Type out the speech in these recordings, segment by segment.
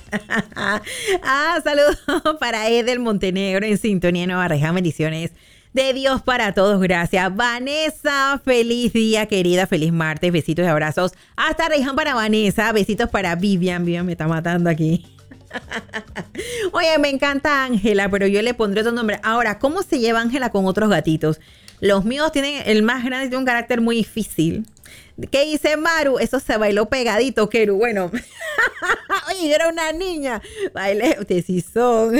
Saludos para Edel Montenegro en sintonía en Nueva Reja. Bendiciones de Dios para todos. Gracias. Vanessa, feliz día, querida. Feliz martes. Besitos y abrazos. Hasta Reiján para Vanessa. Besitos para Vivian. Vivian me está matando aquí. Oye, me encanta Ángela, pero yo le pondré otro nombre. Ahora, ¿cómo se lleva Ángela con otros gatitos? Los míos tienen, el más grande tiene un carácter muy difícil. ¿Qué dice Maru? Eso se bailó pegadito, Keru. Bueno, oye, yo era una niña. Bailé, ustedes sí son.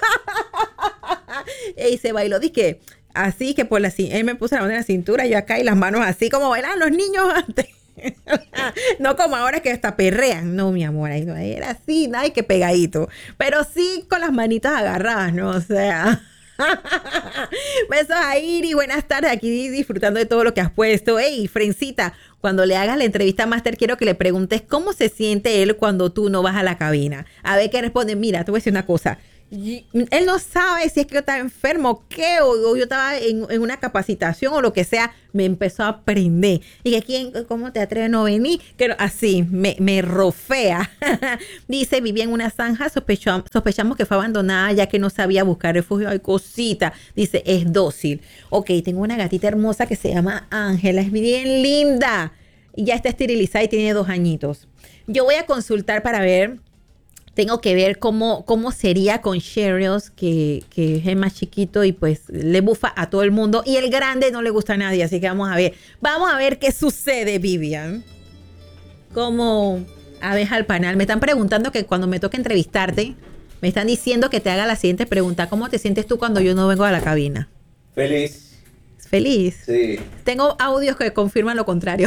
Y se bailó, dije, así que por la él me puso la mano en la cintura, yo acá y las manos así como bailaban los niños antes. No como ahora que hasta perrean. No, mi amor, ahí era así, nada, que pegadito. Pero sí con las manitas agarradas, ¿no? O sea... Besos a Iri, buenas tardes, aquí disfrutando de todo lo que has puesto. Hey, Frencita, cuando le hagas la entrevista a Master, quiero que le preguntes cómo se siente él cuando tú no vas a la cabina. A ver qué responde. Mira, te voy a decir una cosa. Él no sabe si es que yo estaba enfermo o qué, o yo estaba en una capacitación o lo que sea. Me empezó a aprender. Y que quién, ¿cómo te atreves a no venir? Que así, me rofea. Dice, vivía en una zanja, sospechamos que fue abandonada ya que no sabía buscar refugio. Ay, cosita. Dice, es dócil. Ok, tengo una gatita hermosa que se llama Ángela. Es bien linda. Y ya está esterilizada y tiene 2 añitos. Yo voy a consultar para ver. Tengo que ver cómo sería con Cheerios, que es el más chiquito y pues le bufa a todo el mundo. Y el grande no le gusta a nadie, así que vamos a ver. Vamos a ver qué sucede, Vivian. Como abeja al panal. Me están preguntando que cuando me toque entrevistarte, me están diciendo que te haga la siguiente pregunta. ¿Cómo te sientes tú cuando yo no vengo a la cabina? Feliz. ¿Feliz? Sí. Tengo audios que confirman lo contrario.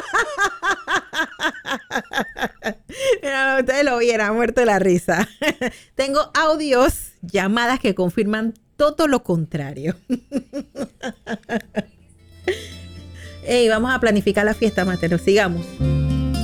Mira, ustedes lo vieran, muerto de la risa. Tengo audios, llamadas que confirman todo lo contrario. Ey, vamos a planificar la fiesta, Mateo. Sigamos.